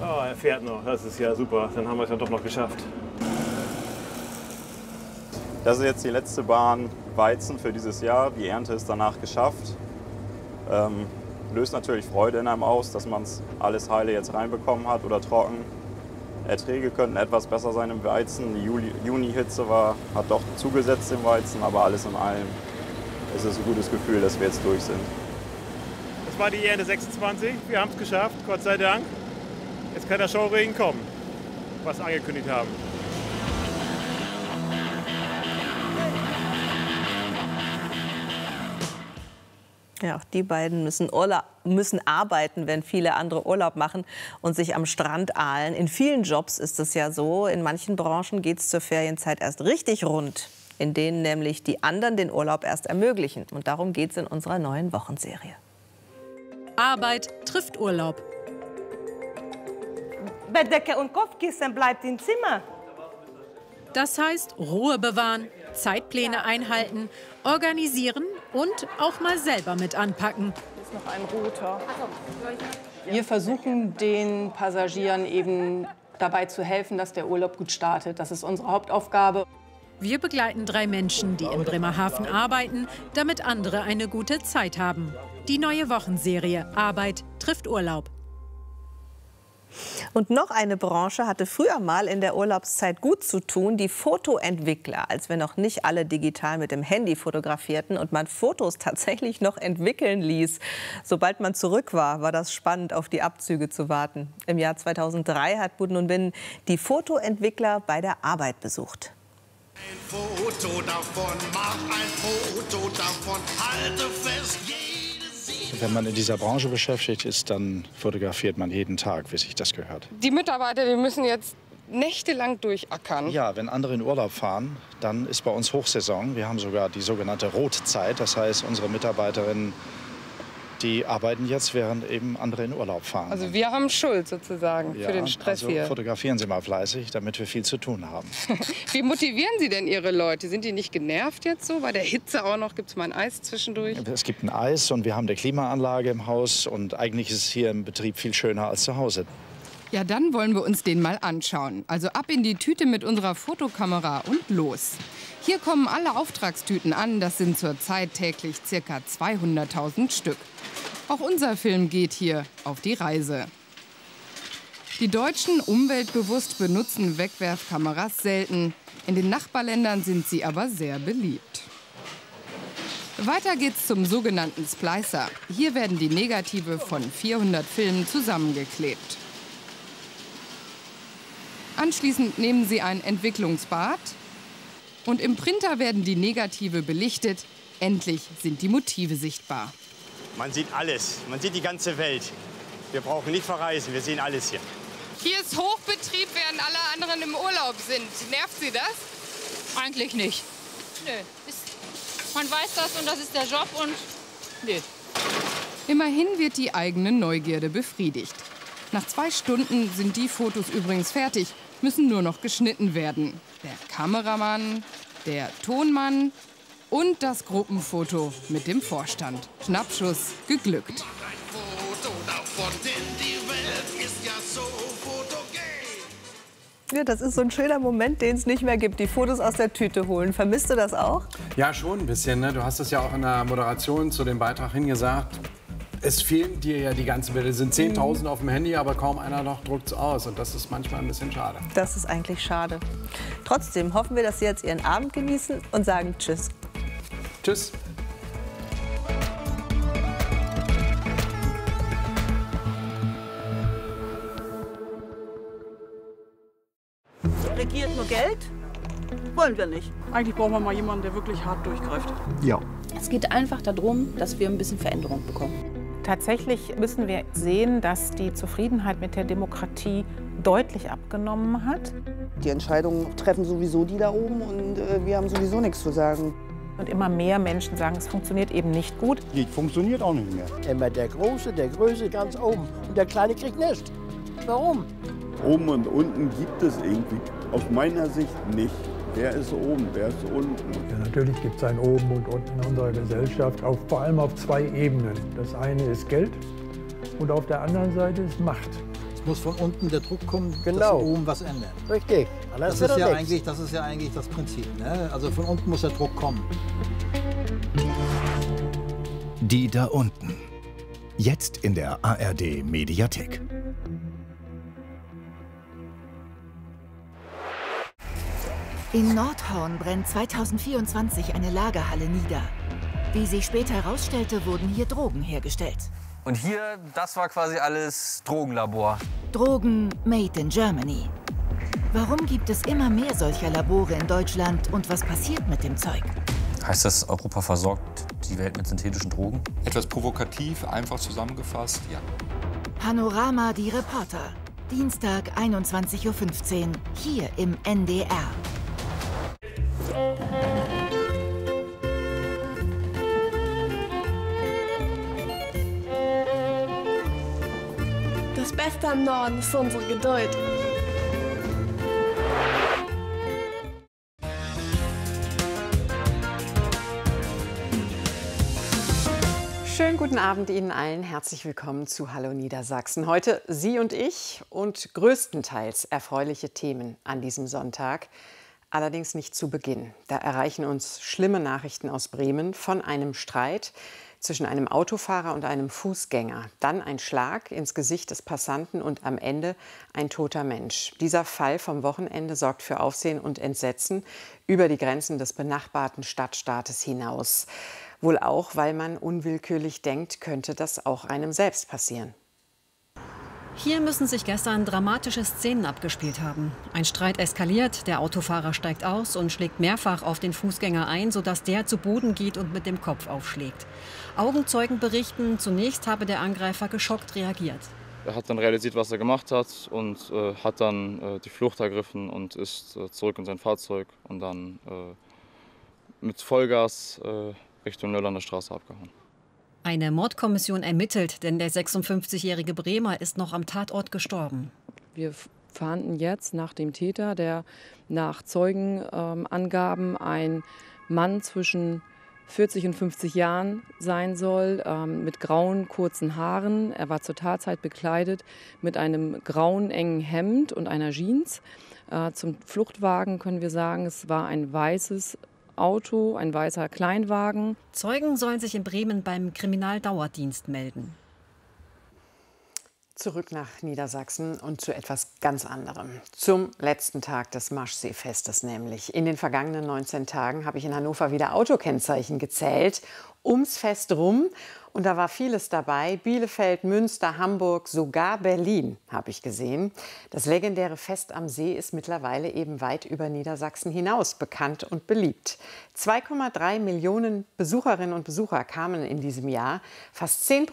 Oh, er fährt noch. Das ist ja super. Dann haben wir es ja doch noch geschafft. Das ist jetzt die letzte Bahn Weizen für dieses Jahr. Die Ernte ist danach geschafft. Löst natürlich Freude in einem aus, dass man es alles heile jetzt reinbekommen hat oder trocken. Erträge könnten etwas besser sein im Weizen. Die Juni-Hitze hat doch zugesetzt im Weizen, aber alles in allem ist es ein gutes Gefühl, dass wir jetzt durch sind. Das war die Ernte 26. Wir haben es geschafft, Gott sei Dank. Jetzt kann der Schauregen kommen, was wir angekündigt haben. Ja, auch die beiden müssen arbeiten, wenn viele andere Urlaub machen und sich am Strand ahlen. In vielen Jobs ist es ja so. In manchen Branchen geht es zur Ferienzeit erst richtig rund, in denen nämlich die anderen den Urlaub erst ermöglichen. Und darum geht es in unserer neuen Wochenserie. Arbeit trifft Urlaub. Bettdecke und Kopfkissen bleibt im Zimmer. Das heißt, Ruhe bewahren, Zeitpläne einhalten, organisieren und auch mal selber mit anpacken. Hier ist noch ein roter. Wir versuchen den Passagieren eben dabei zu helfen, dass der Urlaub gut startet. Das ist unsere Hauptaufgabe. Wir begleiten 3 Menschen, die in Bremerhaven arbeiten, damit andere eine gute Zeit haben. Die neue Wochenserie Arbeit trifft Urlaub. Und noch eine Branche hatte früher mal in der Urlaubszeit gut zu tun, die Fotoentwickler. Als wir noch nicht alle digital mit dem Handy fotografierten und man Fotos tatsächlich noch entwickeln ließ. Sobald man zurück war, war das spannend, auf die Abzüge zu warten. Im Jahr 2003 hat Budden und Binnen die Fotoentwickler bei der Arbeit besucht. Ein Foto davon, mach ein Foto davon, halte fest, Wenn man in dieser Branche beschäftigt ist, dann fotografiert man jeden Tag, wie sich das gehört. Die Mitarbeiter, die müssen jetzt nächtelang durchackern. Ja, wenn andere in Urlaub fahren, dann ist bei uns Hochsaison. Wir haben sogar die sogenannte Rotzeit. Das heißt, unsere Mitarbeiterinnen, die arbeiten jetzt, während eben andere in Urlaub fahren. Also wir haben Schuld sozusagen für den Stress hier. Fotografieren Sie mal fleißig, damit wir viel zu tun haben. Wie motivieren Sie denn Ihre Leute? Sind die nicht genervt jetzt so? Bei der Hitze auch noch? Gibt es mal ein Eis zwischendurch? Es gibt ein Eis und wir haben eine Klimaanlage im Haus. Und eigentlich ist es hier im Betrieb viel schöner als zu Hause. Ja, dann wollen wir uns den mal anschauen. Also ab in die Tüte mit unserer Fotokamera und los. Hier kommen alle Auftragstüten an. Das sind zurzeit täglich ca. 200.000 Stück. Auch unser Film geht hier auf die Reise. Die Deutschen, umweltbewusst, benutzen Wegwerfkameras selten. In den Nachbarländern sind sie aber sehr beliebt. Weiter geht's zum sogenannten Splicer. Hier werden die Negative von 400 Filmen zusammengeklebt. Anschließend nehmen sie ein Entwicklungsbad und im Printer werden die Negative belichtet. Endlich sind die Motive sichtbar. Man sieht alles, man sieht die ganze Welt. Wir brauchen nicht verreisen, wir sehen alles hier. Hier ist Hochbetrieb, während alle anderen im Urlaub sind. Nervt Sie das? Eigentlich nicht. Nö. Man weiß das und das ist der Job und nö. Immerhin wird die eigene Neugierde befriedigt. Nach 2 Stunden sind die Fotos übrigens fertig, müssen nur noch geschnitten werden. Der Kameramann, der Tonmann und das Gruppenfoto mit dem Vorstand. Schnappschuss geglückt. Ja, das ist so ein schöner Moment, den es nicht mehr gibt. Die Fotos aus der Tüte holen. Vermisst du das auch? Ja, schon ein bisschen. Ne? Du hast es ja auch in der Moderation zu dem Beitrag hingesagt. Es fehlen dir ja die ganzen Bilder. Es sind 10.000 auf dem Handy, aber kaum einer noch druckt es aus. Und das ist manchmal ein bisschen schade. Das ist eigentlich schade. Trotzdem hoffen wir, dass Sie jetzt Ihren Abend genießen und sagen Tschüss. Tschüss. Regiert nur Geld? Wollen wir nicht. Eigentlich brauchen wir mal jemanden, der wirklich hart durchgreift. Ja. Es geht einfach darum, dass wir ein bisschen Veränderung bekommen. Tatsächlich müssen wir sehen, dass die Zufriedenheit mit der Demokratie deutlich abgenommen hat. Die Entscheidungen treffen sowieso die da oben und wir haben sowieso nichts zu sagen. Und immer mehr Menschen sagen, es funktioniert eben nicht gut. Die funktioniert auch nicht mehr. Immer der Große, der Größe ganz oben und der Kleine kriegt nichts. Warum? Oben und unten gibt es irgendwie aus meiner Sicht nicht. Wer ist oben, wer ist unten? Ja, natürlich gibt es ein Oben und Unten in unserer Gesellschaft, vor allem auf 2 Ebenen. Das eine ist Geld und auf der anderen Seite ist Macht. Es muss von unten der Druck kommen, Genau. dass wir oben was ändern. Richtig. Das ist ja eigentlich das Prinzip. Ne? Also von unten muss der Druck kommen. Die da unten. Jetzt in der ARD Mediathek. In Nordhorn brennt 2024 eine Lagerhalle nieder. Wie sich später herausstellte, wurden hier Drogen hergestellt. Und hier, das war quasi alles Drogenlabor. Drogen made in Germany. Warum gibt es immer mehr solcher Labore in Deutschland und was passiert mit dem Zeug? Heißt das, Europa versorgt die Welt mit synthetischen Drogen? Etwas provokativ, einfach zusammengefasst, ja. Panorama, die Reporter. Dienstag, 21:15 Uhr, hier im NDR. Das Beste am Norden ist unsere Geduld. Schönen guten Abend Ihnen allen. Herzlich willkommen zu Hallo Niedersachsen. Heute Sie und ich und größtenteils erfreuliche Themen an diesem Sonntag. Allerdings nicht zu Beginn. Da erreichen uns schlimme Nachrichten aus Bremen von einem Streit zwischen einem Autofahrer und einem Fußgänger. Dann ein Schlag ins Gesicht des Passanten und am Ende ein toter Mensch. Dieser Fall vom Wochenende sorgt für Aufsehen und Entsetzen über die Grenzen des benachbarten Stadtstaates hinaus. Wohl auch, weil man unwillkürlich denkt, könnte das auch einem selbst passieren. Hier müssen sich gestern dramatische Szenen abgespielt haben. Ein Streit eskaliert, der Autofahrer steigt aus und schlägt mehrfach auf den Fußgänger ein, sodass der zu Boden geht und mit dem Kopf aufschlägt. Augenzeugen berichten, zunächst habe der Angreifer geschockt reagiert. Er hat dann realisiert, was er gemacht hat und hat dann die Flucht ergriffen und ist zurück in sein Fahrzeug und dann mit Vollgas Richtung Nöllner Straße abgehauen. Eine Mordkommission ermittelt, denn der 56-jährige Bremer ist noch am Tatort gestorben. Wir fahnden jetzt nach dem Täter, der nach Zeugenangaben ein Mann zwischen 40 und 50 Jahren sein soll, mit grauen, kurzen Haaren. Er war zur Tatzeit bekleidet mit einem grauen, engen Hemd und einer Jeans. Zum Fluchtwagen können wir sagen, es war ein weißes Auto, ein weißer Kleinwagen. Zeugen sollen sich in Bremen beim Kriminaldauerdienst melden. Zurück nach Niedersachsen und zu etwas ganz anderem. Zum letzten Tag des Maschseefestes nämlich. In den vergangenen 19 Tagen habe ich in Hannover wieder Autokennzeichen gezählt, ums Fest rum. Und da war vieles dabei. Bielefeld, Münster, Hamburg, sogar Berlin habe ich gesehen. Das legendäre Fest am See ist mittlerweile eben weit über Niedersachsen hinaus bekannt und beliebt. 2,3 Millionen Besucherinnen und Besucher kamen in diesem Jahr. Fast 10%